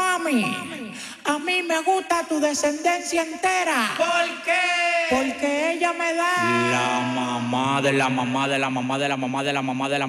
Mami, a mí me gusta tu descendencia entera. ¿Por qué? Porque ella me da La mamá de la mamá de la mamá de la mamá de la mamá de la